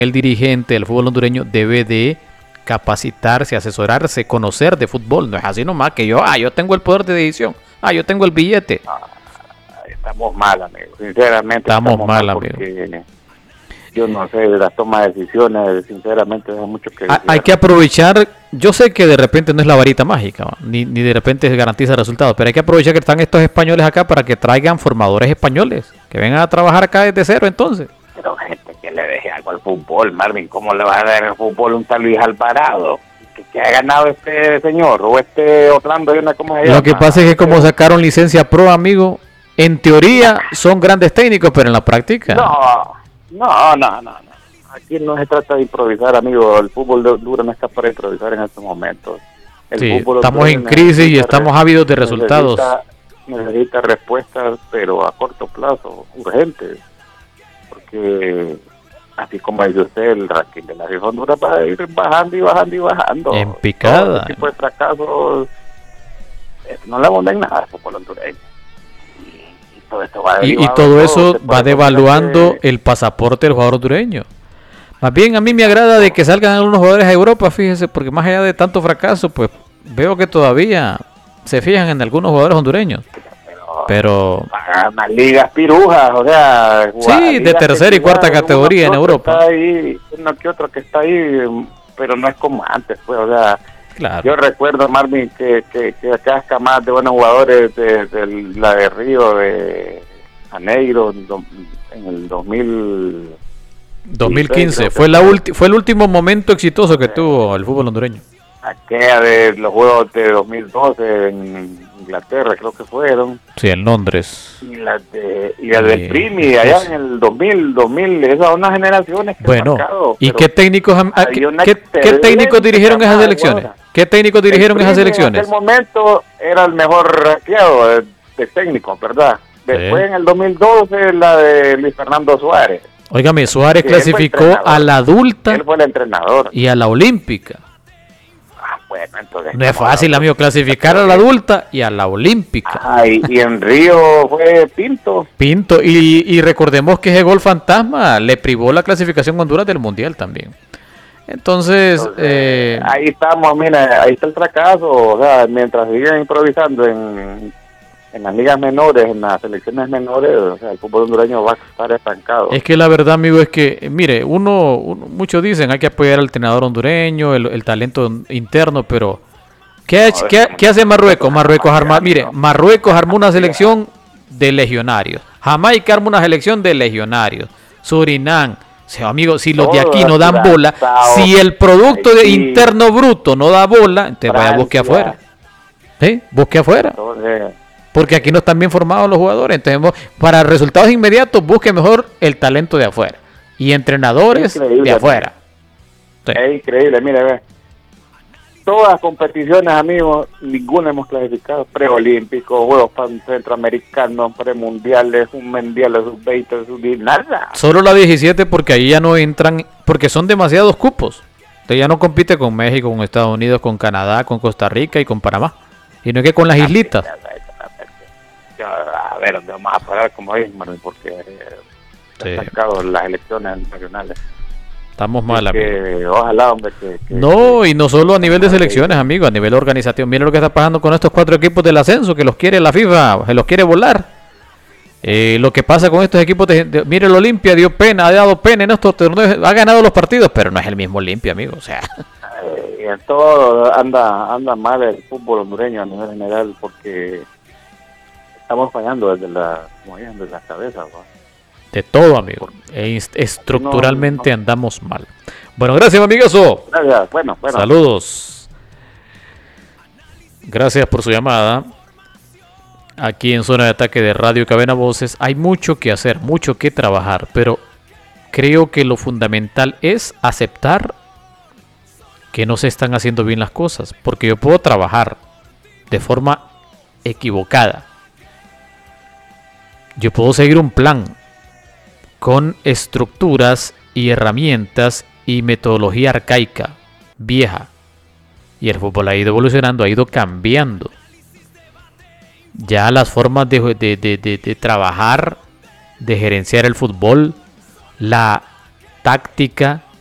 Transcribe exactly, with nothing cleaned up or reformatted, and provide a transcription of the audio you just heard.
el dirigente del fútbol hondureño debe de capacitarse, asesorarse, conocer de fútbol. No es así nomás que yo, ah, yo tengo el poder de decisión, ah, yo tengo el billete. Ah, estamos mal, amigo. Sinceramente estamos, estamos mal, mal amigo. Porque yo no sé, de las tomas de decisiones, sinceramente, hay mucho que decir. Hay que aprovechar, yo sé que de repente no es la varita mágica, ni, ni de repente se garantiza resultados, pero hay que aprovechar que están estos españoles acá para que traigan formadores españoles, que vengan a trabajar acá desde cero entonces. Pero gente que le deje algo al fútbol, Marvin, ¿cómo le vas a dar al fútbol un tal Luis Alvarado? ¿Que, que ha ganado este señor? O este Orlando, una ¿cómo se llama? Lo que pasa es que como sacaron licencia pro, amigo, en teoría son grandes técnicos, pero en la práctica... No, no, no, no, no. Aquí no se trata de improvisar, amigo. El fútbol de Honduras no está para improvisar en estos momentos. El sí, fútbol estamos en crisis y estamos ávidos de resultados. Necesita, necesita respuestas, pero a corto plazo, urgentes. Porque, así como dice usted, el ranking de la FIFA Honduras va a ir bajando y bajando y bajando. En picada. Todo este tipo de fracasos eh, no le abonan nada al fútbol hondureño. Y, y todo, esto va y, y todo eso va devaluando que... el pasaporte del jugador hondureño. Más bien a mí me agrada de que salgan algunos jugadores a Europa, fíjese, porque más allá de tanto fracaso, pues veo que todavía se fijan en algunos jugadores hondureños. Pero pagan las ligas pirujas, o sea, sí, de tercera y cuarta categoría en Europa. Está ahí, uno que otro que está ahí, pero no es como antes, pues, o sea, claro. Yo recuerdo, Marvin, que, que, que acá más de buenos jugadores de, de la de Río de Janeiro en el dos mil dos mil quince fue la ulti, fue el último momento exitoso que eh, tuvo el fútbol hondureño. Aquella de los juegos de dos mil doce en Inglaterra, creo que fueron. Sí, en Londres. Y la de y la del Primi allá pues, en el dos mil, dos mil, esas son unas generaciones que bueno, marcado, ¿y qué técnicos a, qué, qué, qué técnicos dirigieron esas elecciones? ¿Qué técnicos dirigieron esas elecciones? En aquel momento era el mejor rankeado de, de técnicos, ¿verdad? Después sí. En el dos mil doce la de Luis Fernando Suárez. Óigame, Suárez clasificó a la adulta él fue el entrenador. Y a la olímpica. Ah, bueno, entonces no es fácil, amigo, clasificar a la adulta y a la olímpica. Ah, y, y en Río fue Pinto. Pinto, y, y recordemos que ese gol fantasma le privó la clasificación a Honduras del Mundial también. Entonces, Entonces eh, ahí estamos, mira, ahí está el fracaso, o sea, mientras siguen improvisando en... en las ligas menores, en las selecciones menores, o sea, el fútbol hondureño va a estar estancado. Es que la verdad, amigo, es que, mire, uno, uno muchos dicen hay que apoyar al entrenador hondureño, el, el talento interno, pero ¿qué, no, ¿qué, ¿qué hace Marruecos? Marruecos arma, mire, Marruecos armó una selección de legionarios, Jamaica armó una selección de legionarios, Surinam, o sea, amigo, si los de aquí no dan bola, si el producto de interno bruto no da bola, entonces vaya busque afuera, ¿sí? Busque afuera. Porque aquí no están bien formados los jugadores. Entonces, para resultados inmediatos, busque mejor el talento de afuera. Y entrenadores de afuera. Sí. Es increíble, mire, ve. Todas las competiciones, amigos, ninguna hemos clasificado. Preolímpicos, Juegos Centroamericanos, premundiales, un mundial de sub veinte, sub diez, nada. Solo la diecisiete porque ahí ya no entran, porque son demasiados cupos. Entonces ya no compite con México, con Estados Unidos, con Canadá, con Costa Rica y con Panamá. Y no es que con las islitas. A ver, ¿dónde vamos a parar como es, Marvin? Porque eh, sí. Han sacado las elecciones nacionales. Estamos mal, amigo. Ojalá, hombre, que, que... No, y no solo a nivel de selecciones, amigo, a nivel organizativo. Miren lo que está pasando con estos cuatro equipos del ascenso, que los quiere la FIFA, se los quiere volar. Eh, lo que pasa con estos equipos, de, de, mire el Olimpia, dio pena, ha dado pena en estos torneos, ha ganado los partidos, pero no es el mismo Olimpia, amigo, o sea... Eh, y en todo anda, anda mal el fútbol hondureño a nivel general, porque... estamos fallando desde la, como dicen, desde las cabezas, ¿no? De todo, amigo. E estructuralmente no, no. andamos mal. Bueno, gracias, amigazo. Gracias, bueno, bueno. Saludos. Gracias por su llamada. Aquí en Zona de Ataque de Radio Cabena Voces hay mucho que hacer, mucho que trabajar, pero creo que lo fundamental es aceptar que no se están haciendo bien las cosas, porque yo puedo trabajar de forma equivocada. Yo puedo seguir un plan con estructuras y herramientas y metodología arcaica, vieja. Y el fútbol ha ido evolucionando, ha ido cambiando. Ya las formas de, de, de, de, de trabajar, de gerenciar el fútbol, la táctica,